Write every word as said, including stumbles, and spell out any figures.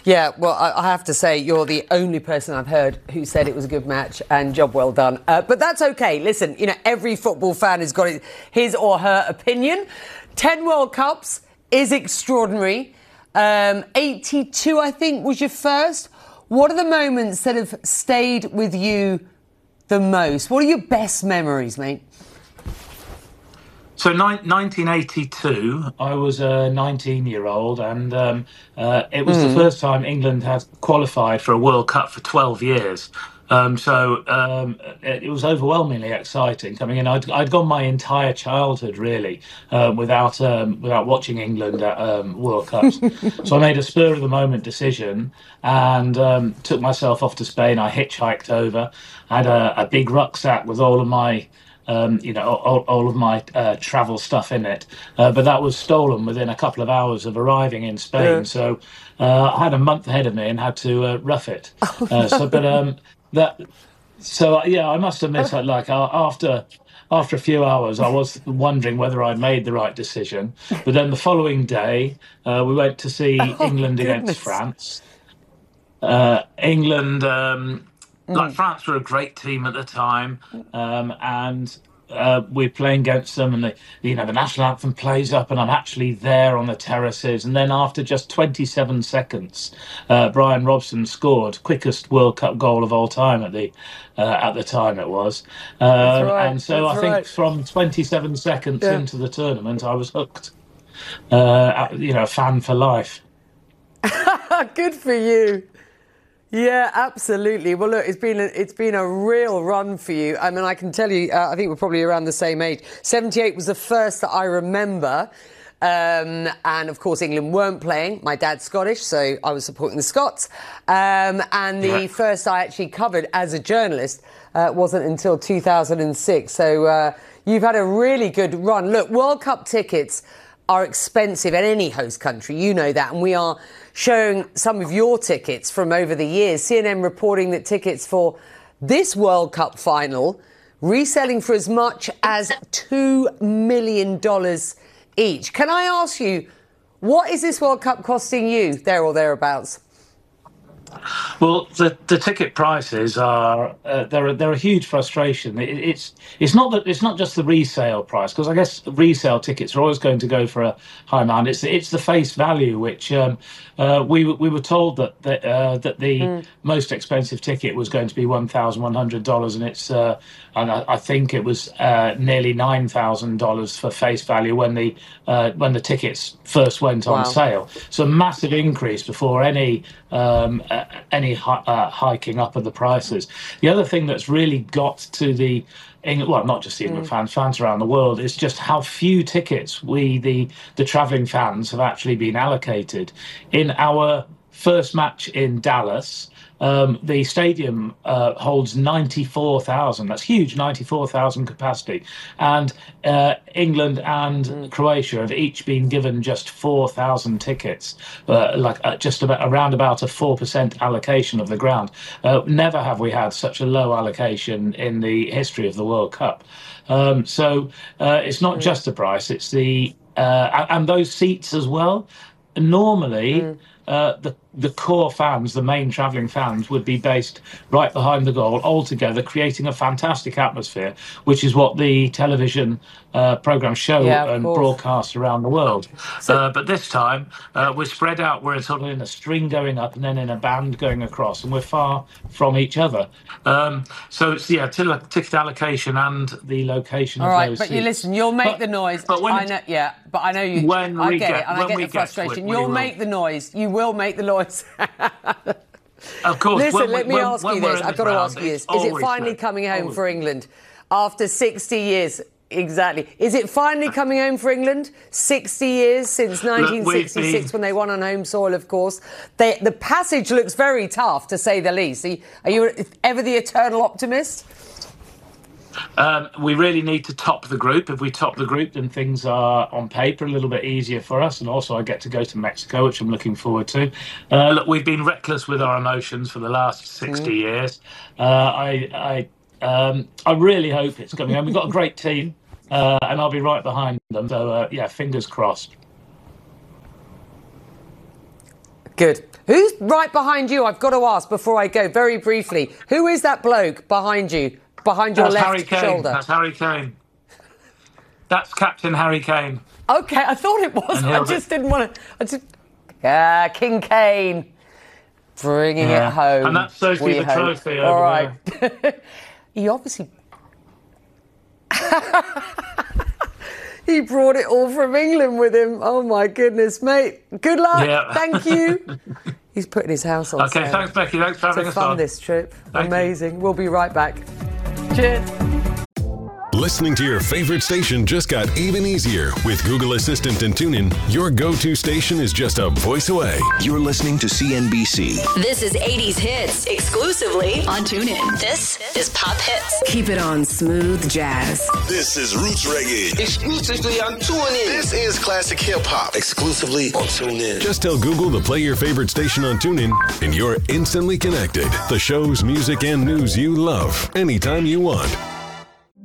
Yeah, well, I, I have to say, you're the only person I've heard who said it was a good match and job well done. Uh, but that's okay. Listen, you know, every football fan has got his or her opinion. Ten World Cups is extraordinary. Um, eighty-two, I think, was your first. What are the moments that have stayed with you the most? What are your best memories, mate? So ni- nineteen eighty-two, I was a nineteen-year-old, and um, uh, it was mm. the first time England had qualified for a World Cup for twelve years. Um, so um, it, it was overwhelmingly exciting coming in. I'd, I'd gone my entire childhood really uh, without um, without watching England at um, World Cups. So I made a spur of the moment decision and um, took myself off to Spain. I hitchhiked over, had a, a big rucksack with all of my Um, you know, all, all of my uh, travel stuff in it, uh, but that was stolen within a couple of hours of arriving in Spain. Yeah. So uh, I had a month ahead of me and had to uh, rough it. Oh, uh, so, no. but um, that, so yeah, I must admit, like uh, after after a few hours, I was wondering whether I'd made the right decision. But then the following day, uh, we went to see oh, England goodness. against France. Uh, England. Um, Like France were a great team at the time, um, and uh, we're playing against them, and the you know the national anthem plays up, and I'm actually there on the terraces, and then after just twenty-seven seconds, uh, Brian Robson scored quickest World Cup goal of all time at the uh, at the time it was, um, right. and so That's I think right. from twenty-seven seconds yeah. into the tournament, I was hooked. Uh, you know, a fan for life. Good for you. Yeah, absolutely. Well, look, it's been a, it's been a real run for you. I mean, I can tell you, uh, I think we're probably around the same age. seventy-eight was the first that I remember. Um, and, of course, England weren't playing. My dad's Scottish, so I was supporting the Scots. Um, and the yeah. first I actually covered as a journalist uh, wasn't until two thousand six. So uh, you've had a really good run. Look, World Cup tickets are expensive at any host country. You know that. And we are showing some of your tickets from over the years. C N N reporting that tickets for this World Cup final reselling for as much as two million dollars each. Can I ask you, what is this World Cup costing you, there or thereabouts? Well, the, the ticket prices are uh, they're a, they're a huge frustration. It, it's it's not that it's not just the resale price, because I guess resale tickets are always going to go for a high amount. It's it's the face value, which um, uh, we we were told that that, uh, that the mm. most expensive ticket was going to be one thousand one hundred dollars, and it's uh, and I, I think it was uh, nearly nine thousand dollars for face value when the uh, when the tickets first went on wow. sale. So a massive increase before any. Um, uh, any hi- uh, hiking up of the prices. The other thing that's really got to the England, well, not just the England mm. fans, fans around the world, is just how few tickets we, the the travelling fans, have actually been allocated. In our first match in Dallas, um, the stadium uh, holds ninety-four thousand. That's huge, ninety-four thousand capacity. And uh, England and mm. Croatia have each been given just four thousand tickets, uh, like uh, just about around about a four percent allocation of the ground. Uh, never have we had such a low allocation in the history of the World Cup. Um, so uh, it's not mm. just the price, it's the uh, and those seats as well. Normally, mm. uh, the the core fans, the main travelling fans, would be based right behind the goal, all together, creating a fantastic atmosphere, which is what the television uh, programmes show yeah, and course. broadcast around the world. So, uh, but this time, uh, we're spread out. We're sort of in a string going up and then in a band going across, and we're far from each other. Um, so it's, yeah, t- ticket allocation and the location all of right, those but seats. you listen, you'll make but, the noise. But when I know, yeah, but I know you, when I we get, get it, and I get the frustration. You'll make the noise. You will make the noise. Of course. Listen, when, let me when, ask when you this. I've got to ask you this. Is it finally so. coming home always. for England after sixty years? Exactly. Is it finally coming home for England? sixty years since nineteen sixty-six Look, when they won on home soil, of course. They, the passage looks very tough, to say the least. Are you, are you ever the eternal optimist? Um, we really need to top the group. If we top the group, then things are on paper a little bit easier for us. And also I get to go to Mexico, which I'm looking forward to. Uh, look, we've been reckless with our emotions for the last sixty mm. years. Uh, I, I, um, I really hope it's coming home. We've got a great team, uh, and I'll be right behind them. So, uh, yeah, fingers crossed. Good. Who's right behind you? I've got to ask before I go, very briefly. Who is that bloke behind you, behind your That's left Harry Kane. shoulder? That's Harry Kane. That's Captain Harry Kane. Okay, I thought it was. I just didn't want to. I just. Ah, King Kane. Bringing Yeah. it home. And that's Sophie the hope. trophy over All right. He obviously. He brought it all from England with him. Oh, my goodness, mate. Good luck. Yeah. Thank you. He's putting his house on Okay, sale. thanks, Becky. Thanks for having to us fund on. this trip. Thank Amazing. You. We'll be right back. Cheers. Listening to your favorite station just got even easier. With Google Assistant and TuneIn, your go-to station is just a voice away. You're listening to C N B C. This is eighties Hits, exclusively on TuneIn. This is Pop Hits. Keep it on Smooth Jazz. This is Roots Reggae. Exclusively on TuneIn. This is Classic Hip Hop. Exclusively on TuneIn. Just tell Google to play your favorite station on TuneIn, and you're instantly connected. The shows, music, and news you love, anytime you want.